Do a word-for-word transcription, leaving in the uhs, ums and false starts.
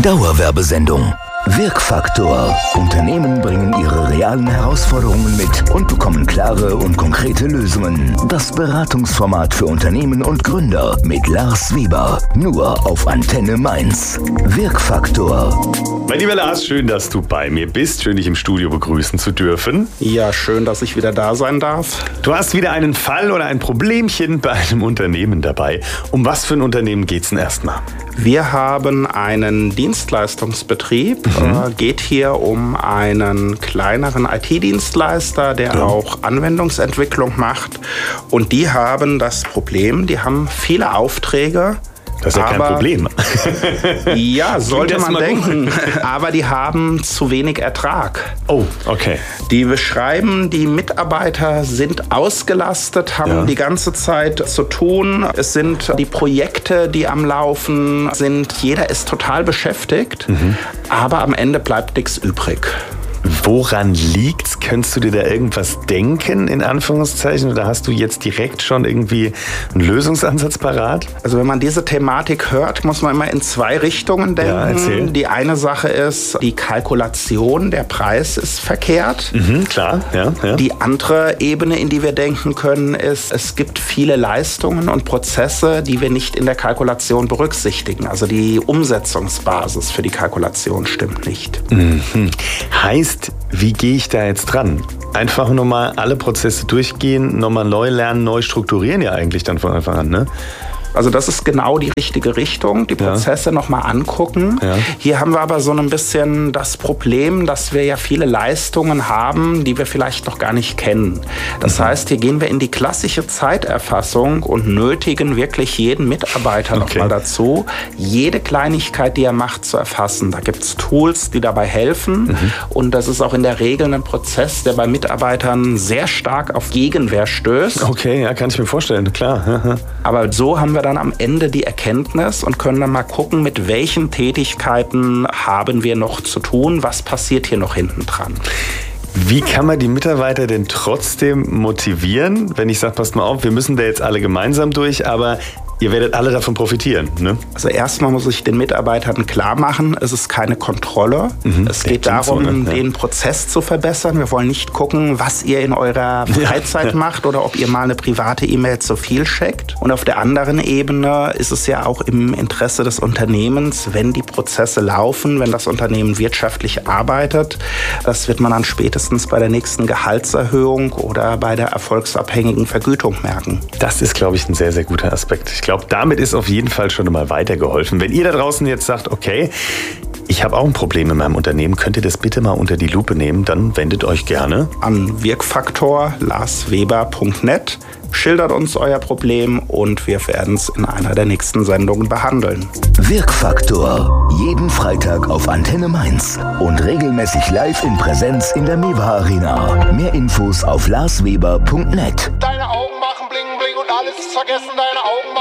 Dauerwerbesendung. Wirkfaktor. Unternehmen bringen ihre realen Herausforderungen mit und bekommen klare und konkrete Lösungen. Das Beratungsformat für Unternehmen und Gründer mit Lars Weber. Nur auf Antenne Mainz. Wirkfaktor. Mein lieber Lars, schön, dass du bei mir bist. Schön, dich im Studio begrüßen zu dürfen. Ja, schön, dass ich wieder da sein darf. Du hast wieder einen Fall oder ein Problemchen bei einem Unternehmen dabei. Um was für ein Unternehmen geht's denn erstmal? Wir haben einen Dienstleistungsbetrieb. Mhm. Äh, geht hier um einen kleineren I T-Dienstleister, der ja. auch Anwendungsentwicklung macht. Und die haben das Problem, die haben viele Aufträge. Das ist ja aber, kein Problem. Ja, sollte man denken. Aber die haben zu wenig Ertrag. Oh, okay. Die beschreiben, die Mitarbeiter sind ausgelastet, haben ja. die ganze Zeit zu tun. Es sind die Projekte, die am Laufen sind. Jeder ist total beschäftigt, mhm. aber am Ende bleibt nichts übrig. Woran liegt's? Könntest du dir da irgendwas denken, in Anführungszeichen? Oder hast du jetzt direkt schon irgendwie einen Lösungsansatz parat? Also wenn man diese Thematik hört, muss man immer in zwei Richtungen denken. Ja, erzähl. Die eine Sache ist, die Kalkulation, der Preis ist verkehrt. Mhm, klar, ja, ja. Die andere Ebene, in die wir denken können, ist, es gibt viele Leistungen und Prozesse, die wir nicht in der Kalkulation berücksichtigen. Also die Umsetzungsbasis für die Kalkulation stimmt nicht. Mhm. Heißt, wie gehe ich da jetzt dran? Einfach nochmal alle Prozesse durchgehen, nochmal neu lernen, neu strukturieren ja eigentlich dann von Anfang an, ne? Also das ist genau die richtige Richtung, die Prozesse ja. nochmal angucken. Ja. Hier haben wir aber so ein bisschen das Problem, dass wir ja viele Leistungen haben, die wir vielleicht noch gar nicht kennen. Das mhm. heißt, hier gehen wir in die klassische Zeiterfassung und nötigen wirklich jeden Mitarbeiter okay. nochmal dazu, jede Kleinigkeit, die er macht, zu erfassen. Da gibt es Tools, die dabei helfen. Mhm. Und das ist auch in der Regel ein Prozess, der bei Mitarbeitern sehr stark auf Gegenwehr stößt. Okay, ja, kann ich mir vorstellen, klar. Aber so haben wir dann am Ende die Erkenntnis und können dann mal gucken, mit welchen Tätigkeiten haben wir noch zu tun, was passiert hier noch hinten dran. Wie kann man die Mitarbeiter denn trotzdem motivieren, wenn ich sage, passt mal auf, wir müssen da jetzt alle gemeinsam durch, aber ihr werdet alle davon profitieren, ne? Also erstmal muss ich den Mitarbeitern klar machen, es ist keine Kontrolle. Mhm. Es geht darum, so, ne? ja. den Prozess zu verbessern. Wir wollen nicht gucken, was ihr in eurer Freizeit ja. macht oder ob ihr mal eine private E-Mail zu viel checkt. Und auf der anderen Ebene ist es ja auch im Interesse des Unternehmens, wenn die Prozesse laufen, wenn das Unternehmen wirtschaftlich arbeitet. Das wird man dann spätestens bei der nächsten Gehaltserhöhung oder bei der erfolgsabhängigen Vergütung merken. Das ist, glaube ich, ein sehr, sehr guter Aspekt. Ich glaube, damit ist auf jeden Fall schon mal weitergeholfen. Wenn ihr da draußen jetzt sagt, okay, ich habe auch ein Problem in meinem Unternehmen, könnt ihr das bitte mal unter die Lupe nehmen, dann wendet euch gerne an wirkfaktor lars weber punkt net. Schildert uns euer Problem und wir werden es in einer der nächsten Sendungen behandeln. Wirkfaktor. Jeden Freitag auf Antenne Mainz und regelmäßig live in Präsenz in der Mewa Arena. Mehr Infos auf lars weber punkt net. Deine Augen machen bling bling und alles ist vergessen, deine Augen machen